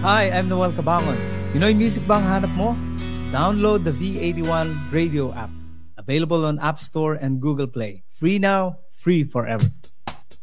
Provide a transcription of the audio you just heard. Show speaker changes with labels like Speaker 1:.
Speaker 1: Hi, I'm Noel Cabangon. Pinoy music bang hanap mo? Download the V81 radio app. Available on App Store and Google Play. Free now, free forever.